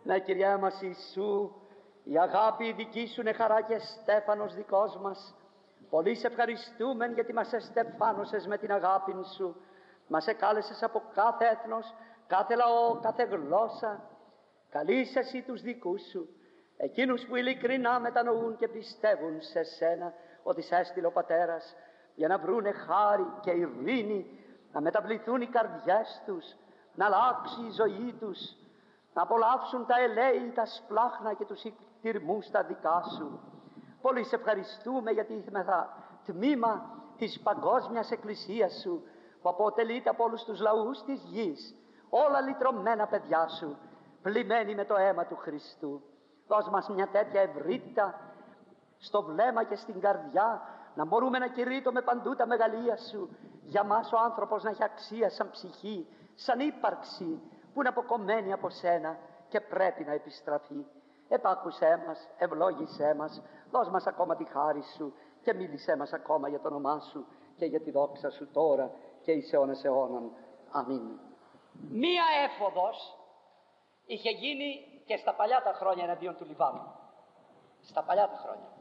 Ναι, Κυρία μας Ιησού, η αγάπη δική σου είναι χαρά και στέφανος δικός μας. Πολύ σε ευχαριστούμε γιατί μας εστεφάνωσες με την αγάπη σου. Μας εκάλεσες από κάθε έθνος, κάθε λαό, κάθε γλώσσα. Καλείς εσύ τους δικούς σου, εκείνους που ειλικρινά μετανοούν και πιστεύουν σε σένα ότι σε έστειλε ο Πατέρας για να βρούνε χάρη και ειρήνη, να μεταβληθούν οι καρδιές τους, να αλλάξει η ζωή τους, να απολαύσουν τα ελέη, τα σπλάχνα και τους εκτιρμούς τα δικά σου. Πολύ σε ευχαριστούμε γιατί είμαστε τμήμα της παγκόσμιας εκκλησίας σου, που αποτελείται από όλους τους λαούς της γης, όλα λυτρωμένα παιδιά σου, πλημμένοι με το αίμα του Χριστού. Δώσ' μας μια τέτοια ευρύτητα στο βλέμμα και στην καρδιά, να μπορούμε να κηρύττουμε παντού τα μεγαλεία σου. Για μας ο άνθρωπος να έχει αξία σαν ψυχή, σαν ύπαρξη που είναι αποκομμένη από σένα και πρέπει να επιστραφεί. Επάκουσέ μας, ευλόγησέ μας, δώσ' μας ακόμα τη χάρη σου και μίλησέ μας ακόμα για το όνομά σου και για τη δόξα σου τώρα και εις αιώνας αιώνων. Αμήν. Μία έφοδος είχε γίνει και στα παλιά τα χρόνια εναντίον του Λιβάνου. Στα παλιά τα χρόνια.